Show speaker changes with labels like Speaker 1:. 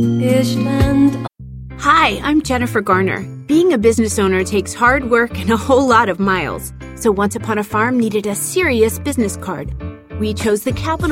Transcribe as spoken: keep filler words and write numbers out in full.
Speaker 1: Hi, I'm Jennifer Garner. Being a business owner takes hard work and a whole lot of miles. So Once Upon a Farm needed a serious business card. We chose the Capital